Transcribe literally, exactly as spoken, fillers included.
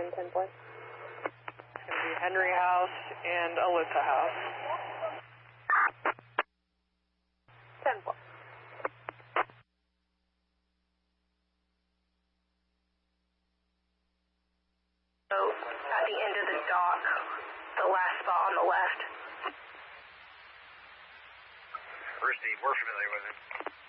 nine ten four. It's going to be Henry House and Alyssa House. ten four. So, at the end of the dock, the last spot on the left. First, we're familiar with it.